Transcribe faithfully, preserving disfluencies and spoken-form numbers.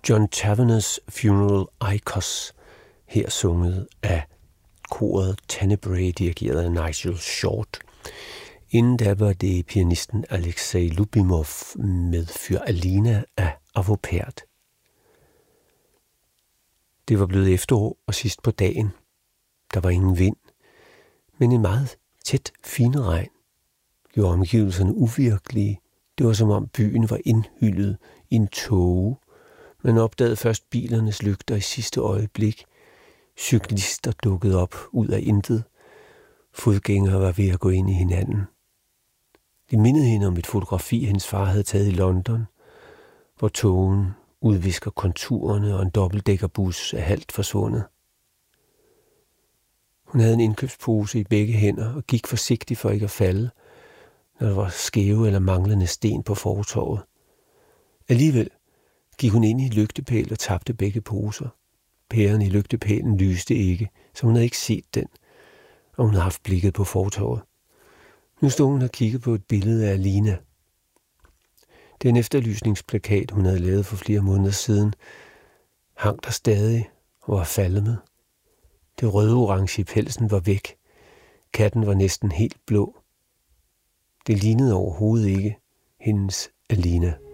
John Taverners Funeral Icos, her sunget af koret Tenebrae, dirigeret af Nigel Short. Inden da var det pianisten Alexei Lubimov med Für Alina af Arvo Pärt. Det var blevet efterår og sidst på dagen. Der var ingen vind, men en meget tæt finregn gjorde omgivelserne uvirkelige. Det var som om byen var indhyllet i en tåge. Man opdagede først bilernes lygter i sidste øjeblik. Cyklister dukkede op ud af intet. Fodgængere var ved at gå ind i hinanden. Det mindede hende om et fotografi, hendes far havde taget i London, hvor tågen udvisker konturerne og en dobbeltdækkerbus er halvt forsvundet. Hun havde en indkøbspose i begge hænder og gik forsigtigt for ikke at falde, når der var skæve eller manglende sten på fortovet. Alligevel gik hun ind i et lygtepæl og tabte begge poser. Pæren i lygtepælen lyste ikke, så hun havde ikke set den, og hun havde haft blikket på fortovet. Nu stod hun og kiggede på et billede af Alina. Den efterlysningsplakat, hun havde lavet for flere måneder siden, hang der stadig og var falmet. Det røde-orange i pelsen var væk. Katten var næsten helt blå. Det lignede overhovedet ikke hendes Alina.